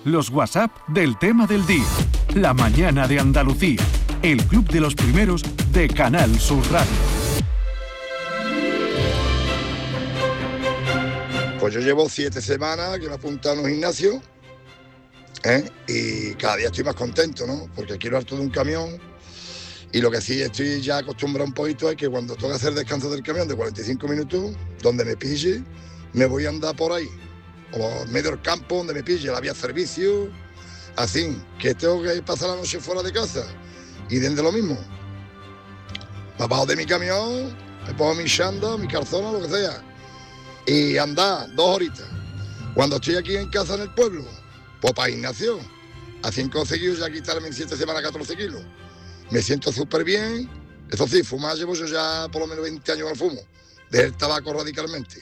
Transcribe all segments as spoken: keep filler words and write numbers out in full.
los WhatsApp del tema del día. La mañana de Andalucía. El club de los primeros de Canal Sur Radio. Pues yo llevo siete semanas que me he apuntado en un gimnasio, ¿eh? Y cada día estoy más contento, ¿no? Porque quiero harto de un camión. Y lo que sí estoy ya acostumbrado un poquito es que cuando tengo que hacer descanso del camión de cuarenta y cinco minutos, donde me pille, me voy a andar por ahí. O en medio del campo, donde me pille, la vía servicio, así, que tengo que pasar la noche fuera de casa. Y dentro lo mismo. Me bajo de mi camión, me pongo mi chanda, mi calzona, lo que sea. Y andar dos horitas. Cuando estoy aquí en casa en el pueblo, pues para gimnasio. Así he conseguido ya quitarme en siete semanas catorce kilos. Me siento súper bien. Eso sí, fumar llevo yo ya por lo menos veinte años que no fumo. Dejé el tabaco radicalmente.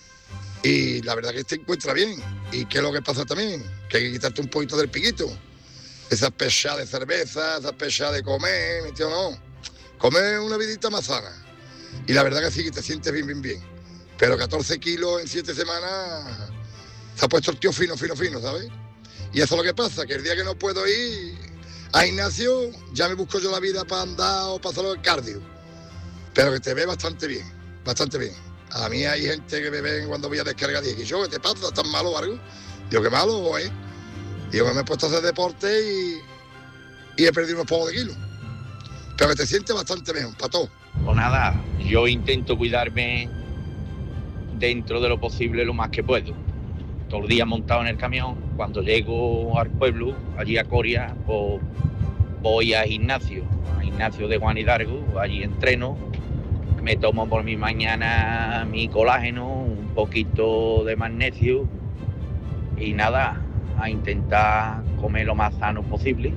Y la verdad que te encuentra bien. ¿Y qué es lo que pasa también? Que hay que quitarte un poquito del piquito. Esas pechadas de cerveza, esas pechadas de comer, ¿me entiendes? No. Comer una vidita más sana. Y la verdad que sí, que te sientes bien, bien, bien. Pero catorce kilos en siete semanas se ha puesto el tío fino, fino, fino, ¿sabes? Y eso es lo que pasa, que el día que no puedo ir a gimnasio, ya me busco yo la vida para andar o para hacer el cardio. Pero que te ve bastante bien, bastante bien. A mí hay gente que me ven cuando voy a descargar y dice, yo, ¿qué te pasa? ¿Estás malo o algo? Digo, ¿qué malo, eh? Digo, que me he puesto a hacer deporte y, y he perdido unos pocos de kilos. Pero que te sientes bastante mejor, para todo. Pues nada, yo intento cuidarme dentro de lo posible lo más que puedo. Todo el día montado en el camión. Cuando llego al pueblo, allí a Coria, pues voy al gimnasio, al gimnasio de Juan Hidalgo, allí entreno, me tomo por mi mañana mi colágeno, un poquito de magnesio y nada, a intentar comer lo más sano posible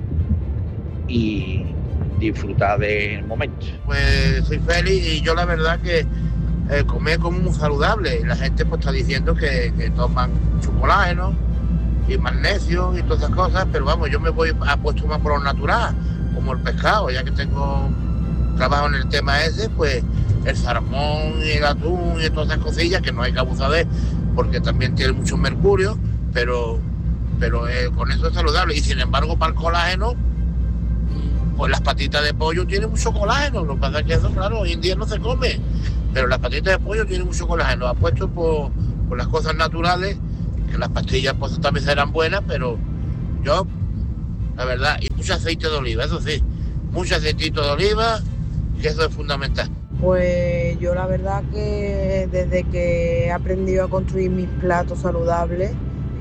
y disfrutar del momento. Pues soy feliz y yo la verdad que eh, comer como muy saludable. La gente pues está diciendo que, que toman mucho colágeno y magnesio y todas esas cosas, pero vamos, yo me voy apuesto más por lo natural, como el pescado, ya que tengo trabajo en el tema ese, pues el salmón y el atún y todas esas cosillas que no hay que abusar de, porque también tiene mucho mercurio, pero, pero eh, con eso es saludable. Y sin embargo, para el colágeno, pues las patitas de pollo tienen mucho colágeno. Lo que pasa es que eso, claro, hoy en día no se come, pero las patitas de pollo tienen mucho colágeno, apuesto por, por las cosas naturales, que las pastillas pues también serán buenas, pero yo, la verdad, y mucho aceite de oliva, eso sí, mucho aceitito de oliva, que eso es fundamental. Pues yo la verdad que desde que he aprendido a construir mis platos saludables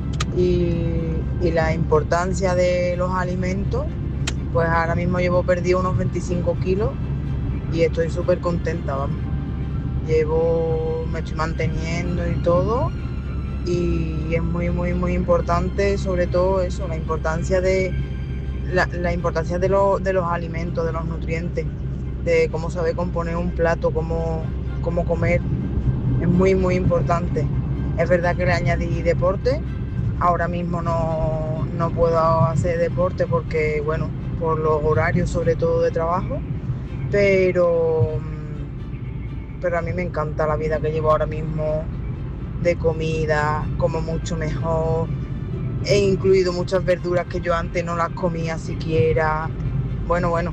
y, y la importancia de los alimentos, pues ahora mismo llevo perdido unos veinticinco kilos y estoy súper contenta, vamos. Llevo, me estoy manteniendo y todo, y es muy, muy, muy importante, sobre todo eso, la importancia de la, la importancia de, lo, de los alimentos, de los nutrientes, de cómo saber componer un plato, cómo, cómo comer, es muy, muy importante. Es verdad que le añadí deporte, ahora mismo no, no puedo hacer deporte porque, bueno, por los horarios sobre todo de trabajo, pero, pero a mí me encanta la vida que llevo ahora mismo de comida, como mucho mejor, he incluido muchas verduras que yo antes no las comía siquiera, bueno, bueno,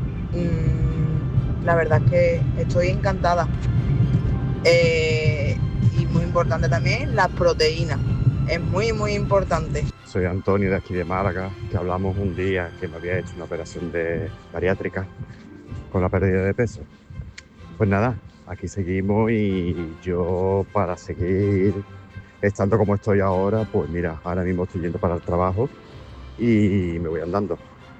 mmm, la verdad es que estoy encantada. Eh, y muy importante también las proteínas, es muy muy importante. Soy Antonio de aquí de Málaga, que hablamos un día que me había hecho una operación de bariátrica con la pérdida de peso. Pues nada, aquí seguimos y yo para seguir estando como estoy ahora, pues mira, ahora mismo estoy yendo para el trabajo y me voy andando.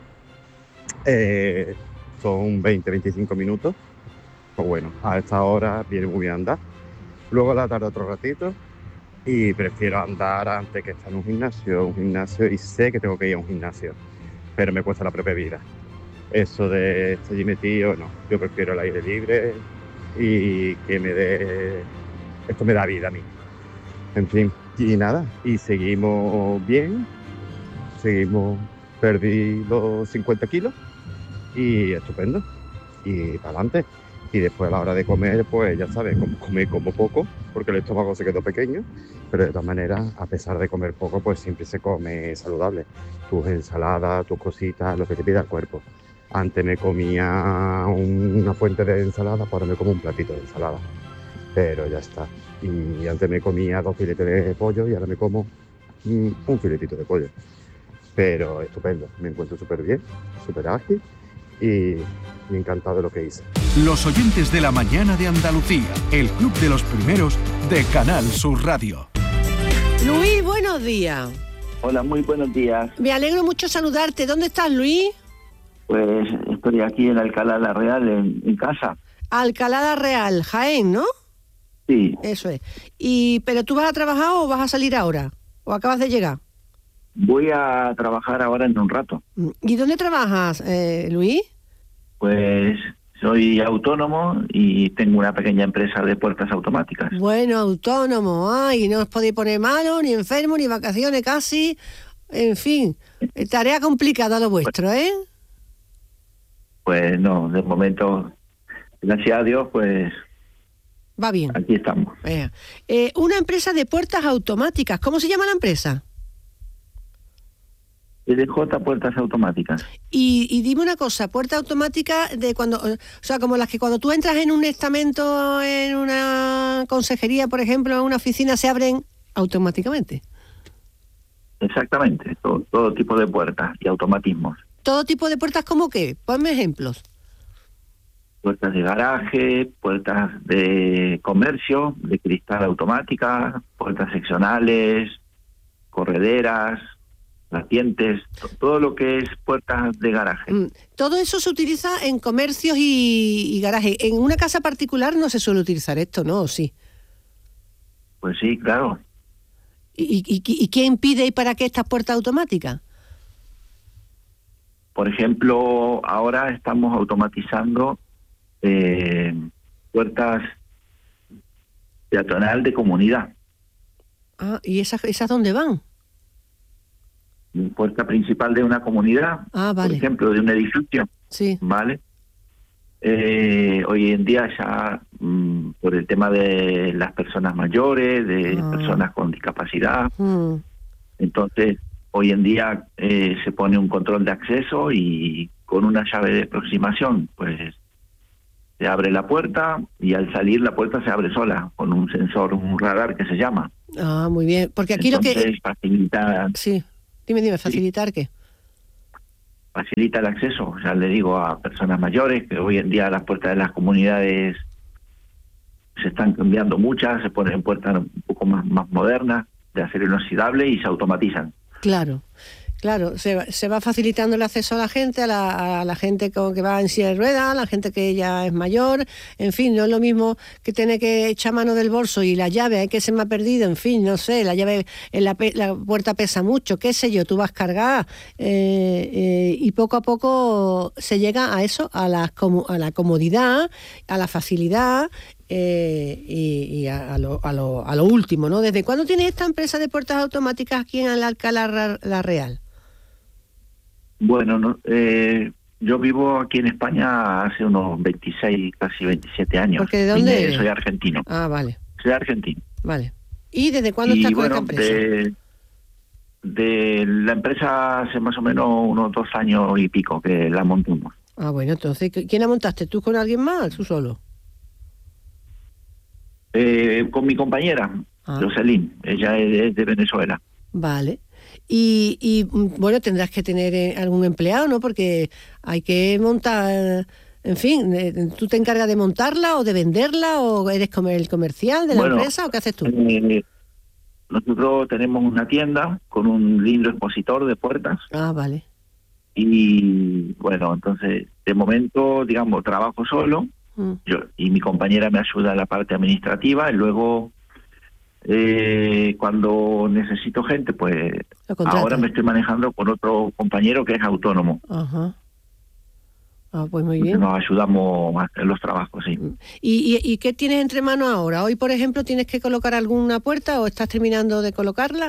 Eh, son veinte a veinticinco minutos, pues bueno, a esta hora viene muy bien andar. Luego a la tarde otro ratito y prefiero andar antes que estar en un gimnasio, un gimnasio y sé que tengo que ir a un gimnasio, pero me cuesta la propia vida. Eso de estar allí metido, no, yo prefiero el aire libre y que me dé, esto me da vida a mí. En fin, y nada, y seguimos bien, seguimos, perdí los cincuenta kilos y estupendo, y para adelante. Y después a la hora de comer, pues ya sabes, como comí como poco, porque el estómago se quedó pequeño, pero de todas maneras, a pesar de comer poco, pues siempre se come saludable. Tus ensaladas, tus cositas, lo que te pida el cuerpo. Antes me comía una fuente de ensalada, pues ahora me como un platito de ensalada. Pero ya está. Y antes me comía dos filetes de pollo y ahora me como mm, un filetito de pollo. Pero estupendo, me encuentro súper bien, súper ágil y, y encantado de lo que hice. Los oyentes de la mañana de Andalucía, el club de los primeros de Canal Sur Radio. Luis, buenos días. Hola, muy buenos días. Me alegro mucho saludarte. ¿Dónde estás, Luis? Pues estoy aquí en Alcalá la Real, en, en casa. Alcalá la Real, Jaén, ¿no? Sí. Eso es. Y, ¿pero tú vas a trabajar o vas a salir ahora? ¿O acabas de llegar? Voy a trabajar ahora en un rato. ¿Y dónde trabajas, eh, Luis? Pues soy autónomo y tengo una pequeña empresa de puertas automáticas. Bueno, autónomo. Ay, no os podéis poner malo, ni enfermo, ni vacaciones casi. En fin, tarea complicada lo vuestro, ¿eh? Pues no, de momento, gracias a Dios, pues... Va bien. Aquí estamos. Eh, eh, una empresa de puertas automáticas. ¿Cómo se llama la empresa? L J Puertas Automáticas. Y, y dime una cosa, puerta automática de cuando, o sea, como las que cuando tú entras en un estamento, en una consejería, por ejemplo, en una oficina, se abren automáticamente. Exactamente, todo, todo tipo de puertas y automatismos. ¿Todo tipo de puertas como qué? Ponme ejemplos. Puertas de garaje, puertas de comercio, de cristal automática, puertas seccionales, correderas, latientes, todo lo que es puertas de garaje. Mm. Todo eso se utiliza en comercios y, y garaje. En una casa particular no se suele utilizar esto, ¿no? ¿O sí? Pues sí, claro. ¿Y, y, y qué impide y para qué estas puertas automáticas? Por ejemplo, ahora estamos automatizando eh, puertas peatonal de comunidad. Ah, ¿y esas, esas dónde van? Puerta principal de una comunidad, ah, vale. por ejemplo, de un edificio. Sí. ¿Vale? Eh, hoy en día ya mmm, por el tema de las personas mayores, de ah. personas con discapacidad, mm. entonces hoy en día eh, se pone un control de acceso y con una llave de aproximación, pues se abre la puerta y al salir la puerta se abre sola con un sensor, un radar que se llama. Ah, muy bien, porque aquí entonces, lo que... facilita... Sí, dime, dime, ¿facilitar sí. qué? Facilita el acceso, ya le digo, a personas mayores, que hoy en día las puertas de las comunidades se están cambiando muchas, se ponen puertas un poco más, más modernas, de acero inoxidable y se automatizan. Claro, claro, se va, se va facilitando el acceso a la gente, a la, a la gente con, que va en silla de ruedas, a la gente que ya es mayor, en fin, no es lo mismo que tener que echar mano del bolso y la llave, hay que se me ha perdido, en fin, no sé, la llave, en la, la puerta pesa mucho, qué sé yo, tú vas cargada eh, eh, y poco a poco se llega a eso, a la, a la comodidad, a la facilidad. Eh, y, y a, a, lo, a, lo, a lo último, ¿no? ¿Desde cuándo tienes esta empresa de puertas automáticas aquí en Alcalá la Real? Bueno, no, eh, yo vivo aquí en España hace unos veintiséis, casi veintisiete años. ¿Porque de dónde Vine, eres? Soy argentino. Ah, vale. Soy argentino. Vale. ¿Y desde cuándo y estás bueno, con esta empresa? De, de la empresa hace más o menos unos dos años y pico que la montamos. Ah, bueno, entonces, ¿quién la montaste? ¿Tú con alguien más? ¿Tú solo? Eh, con mi compañera, ah. Jocelyn, ella es de Venezuela. Vale. Y, y bueno, tendrás que tener algún empleado, ¿no? Porque hay que montar, en fin, ¿tú te encargas de montarla o de venderla o eres el comercial de la bueno, empresa o qué haces tú? Eh, nosotros tenemos una tienda con un lindo expositor de puertas. Ah, vale. Y bueno, entonces, de momento, digamos, trabajo solo. Yo, y mi compañera me ayuda en la parte administrativa y luego eh, cuando necesito gente pues ahora me estoy manejando con otro compañero que es autónomo. Ajá. Ah, pues muy bien. Nos ayudamos en los trabajos, sí. ¿Y, y, ¿Y qué tienes entre manos ahora? ¿Hoy, por ejemplo, tienes que colocar alguna puerta o estás terminando de colocarla?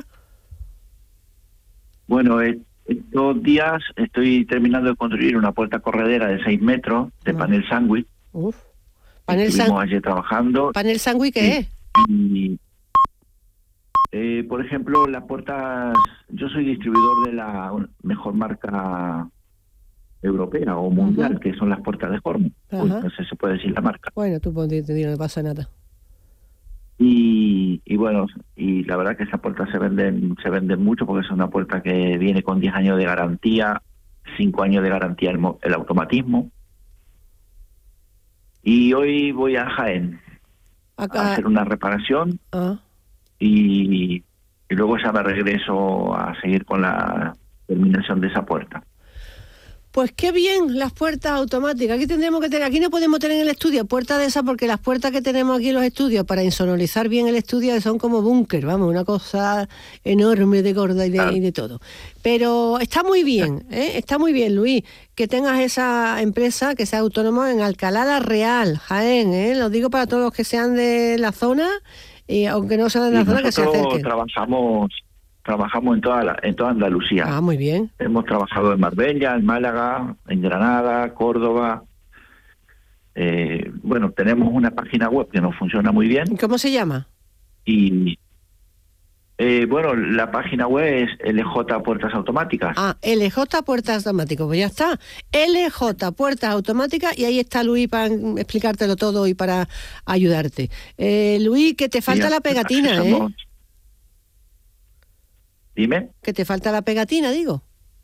Bueno, eh, estos días estoy terminando de construir una puerta corredera de seis metros de ah. panel sándwich. Uf. Panel Estuvimos san... ayer trabajando. ¿Panel Sangui qué y, es? Y, eh, por ejemplo, las puertas, yo soy distribuidor de la mejor marca europea o mundial, uh-huh. que son las puertas de Hormuz. Uy, no sé si se puede decir la marca. Bueno, tú ponte, no le pasa nada. Y, y bueno, y la verdad que esas puertas se venden se venden mucho porque es una puerta que viene con diez años de garantía, cinco años de garantía el, el automatismo. Y hoy voy a Jaén Acá. a hacer una reparación uh-huh. y, y luego ya me regreso a seguir con la terminación de esa puerta. Pues qué bien, las puertas automáticas. Aquí tendremos que tener, aquí no podemos tener en el estudio puertas de esas porque las puertas que tenemos aquí en los estudios para insonorizar bien el estudio son como búnker, vamos, una cosa enorme de gorda y de, y de todo. Pero está muy bien, ¿eh? Está muy bien, Luis, que tengas esa empresa, que sea autónomo en Alcalá la Real, Jaén, ¿eh? Lo digo para todos los que sean de la zona, y aunque no sean de la zona, que se acerquen. Nosotros trabajamos... Trabajamos en toda la, en toda Andalucía. Ah, muy bien. Hemos trabajado en Marbella, en Málaga, en Granada, Córdoba. Eh, bueno, tenemos una página web que nos funciona muy bien. ¿Cómo se llama? Y eh, bueno, la página web es L J Puertas Automáticas. Ah, L J Puertas Automáticas, pues ya está. L J Puertas Automáticas y ahí está Luis para explicártelo todo y para ayudarte. Eh, Luis, que te falta ya, la pegatina, ¿eh? Dime. Que te falta la pegatina, digo.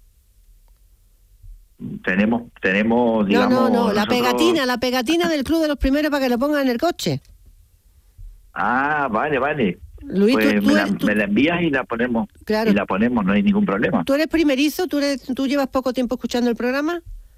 Tenemos, tenemos, digamos... No, no, no, la nosotros... pegatina, la pegatina del Club de los Primeros para que lo pongan en el coche. Ah, vale, vale. Luis, pues tú, tú me, eres, la, tú... me la envías y la ponemos. Claro. Y la ponemos, no hay ningún problema. ¿Tú eres primerizo? ¿Tú, eres, tú llevas poco tiempo escuchando el programa?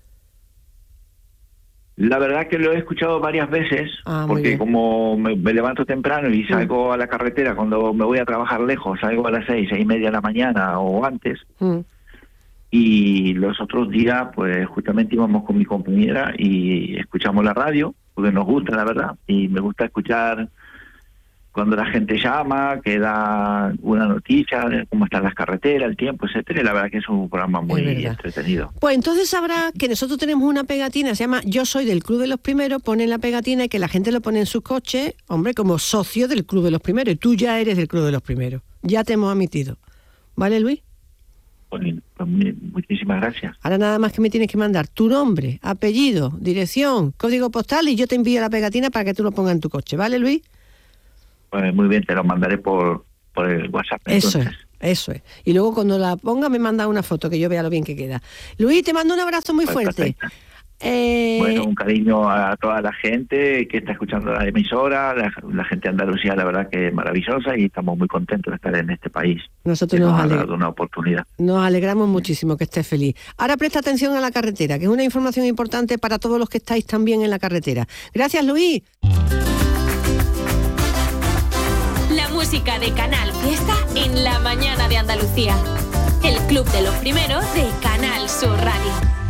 La verdad que lo he escuchado varias veces, ah, porque como me, me levanto temprano y salgo mm. a la carretera cuando me voy a trabajar lejos, salgo a las seis, seis y media de la mañana o antes, mm. y los otros días pues justamente íbamos con mi compañera y escuchamos la radio, porque nos gusta la verdad, y me gusta escuchar cuando la gente llama, que da una noticia de cómo están las carreteras, el tiempo, etcétera, y la verdad que es un programa muy entretenido. Pues entonces sabrá que nosotros tenemos una pegatina, se llama Yo soy del Club de los Primeros, ponen la pegatina y que la gente lo pone en sus coches, hombre, como socio del Club de los Primeros, y tú ya eres del Club de los Primeros, ya te hemos admitido. ¿Vale, Luis? Pues, pues, muchísimas gracias. Ahora nada más que me tienes que mandar tu nombre, apellido, dirección, código postal y yo te envío la pegatina para que tú lo pongas en tu coche, ¿vale, Luis? Pues muy bien, te lo mandaré por, por el WhatsApp. Eso entonces. es, eso es. Y luego cuando la ponga me manda una foto que yo vea lo bien que queda. Luis, te mando un abrazo muy pues fuerte. Eh... Bueno, un cariño a toda la gente que está escuchando la emisora, la, la gente de Andalucía, la verdad que es maravillosa y estamos muy contentos de estar en este país. Nosotros nos, nos aleg... ha dado una oportunidad. Nos alegramos muchísimo que estés feliz. Ahora presta atención a la carretera, que es una información importante para todos los que estáis también en la carretera. Gracias, Luis. La música de Canal Fiesta en la mañana de Andalucía. El Club de los Primeros de Canal Sur Radio.